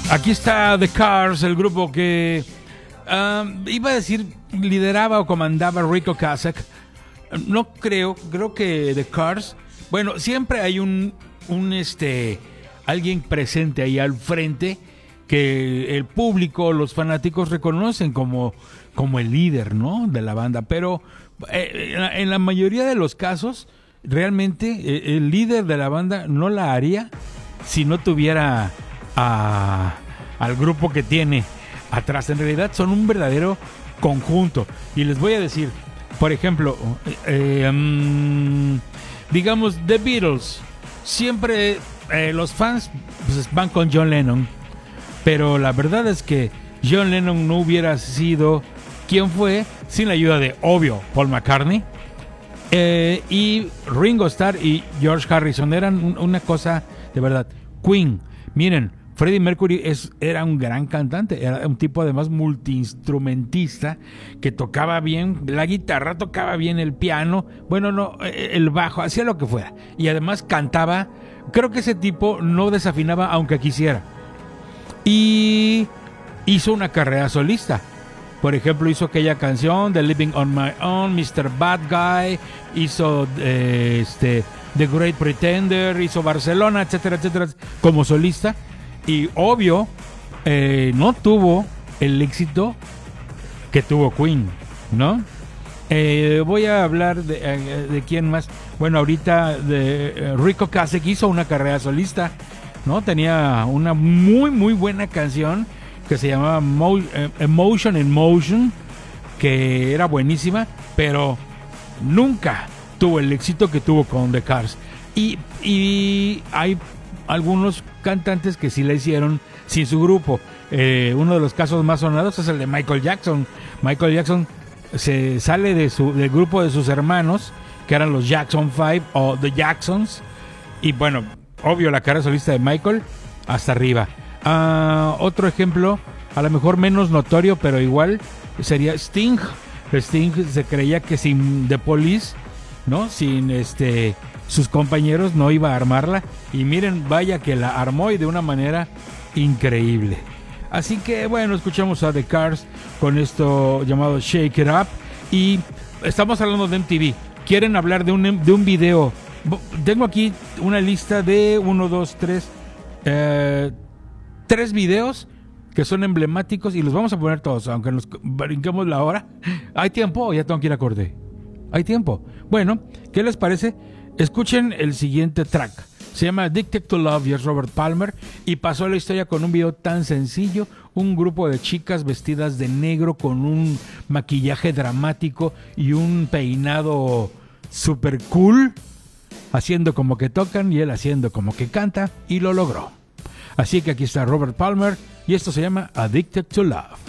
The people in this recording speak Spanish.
Aquí está The Cars, el grupo que iba a decir lideraba o comandaba Rico Ocasek. No creo que The Cars, bueno, siempre hay un alguien presente ahí al frente que el público, los fanáticos reconocen como el líder, ¿no?, de la banda, pero en la mayoría de los casos realmente el líder de la banda no la haría si no tuviera al grupo que tiene atrás. En realidad son un verdadero conjunto. Y les voy a decir, por ejemplo, digamos The Beatles, siempre los fans pues, van con John Lennon, pero la verdad es que John Lennon no hubiera sido quien fue sin la ayuda de, obvio, Paul McCartney, y Ringo Starr y George Harrison. Eran una cosa de verdad. Queen, miren, Freddie Mercury era un gran cantante, era un tipo además multiinstrumentista que tocaba bien la guitarra, tocaba bien el piano, bueno, no, el bajo, hacía lo que fuera. Y además cantaba, creo que ese tipo no desafinaba aunque quisiera. Y hizo una carrera solista. Por ejemplo, hizo aquella canción de Living on My Own, Mr. Bad Guy, hizo The Great Pretender, hizo Barcelona, etcétera, etcétera, como solista. Y obvio, no tuvo el éxito que tuvo Queen, ¿no? Voy a hablar de quién más. Bueno, ahorita de Rico Ocasek hizo una carrera solista, ¿no? Tenía una muy, muy buena canción que se llamaba Emotion in Motion, que era buenísima, pero nunca tuvo el éxito que tuvo con The Cars. Y hay algunos cantantes que sí la hicieron sin su grupo. Uno de los casos más sonados es el de Michael Jackson. Michael Jackson se sale del grupo de sus hermanos, que eran los Jackson 5 o The Jacksons, y bueno, obvio la carrera solista de Michael hasta arriba. Otro ejemplo, a lo mejor menos notorio, pero igual, sería Sting. Sting se creía que sin The Police, ¿no?, sin sus compañeros no iba a armarla, y miren, vaya que la armó, y de una manera increíble. Así que bueno, escuchamos a The Cars con esto llamado Shake It Up, y estamos hablando de MTV. ¿Quieren hablar de un video? Tengo aquí una lista de 3 videos que son emblemáticos, y los vamos a poner todos, aunque nos brinquemos la hora. ¿Hay tiempo o ya tengo que ir a corte? Hay tiempo. Bueno, ¿qué les parece? Escuchen el siguiente track. Se llama Addicted to Love y es Robert Palmer, y pasó a la historia con un video tan sencillo, un grupo de chicas vestidas de negro con un maquillaje dramático y un peinado super cool, haciendo como que tocan y él haciendo como que canta, y lo logró. Así que aquí está Robert Palmer y esto se llama Addicted to Love.